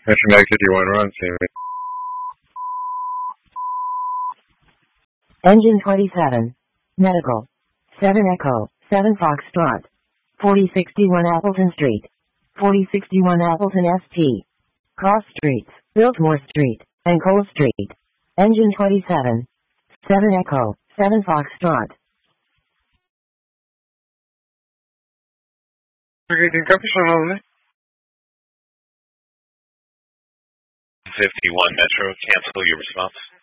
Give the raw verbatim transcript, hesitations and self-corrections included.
Mission exit, you want to run, see me. Engine twenty-seven. Medical. seven Echo, seven Foxtrot. forty sixty-one Appleton Street. forty sixty-one Appleton S T. Cross Streets, Biltmore Street, and Cole Street. Engine twenty-seven. seven Echo, seven Foxtrot. Aggregating copy, short only. fifty-one Metro, cancel your response.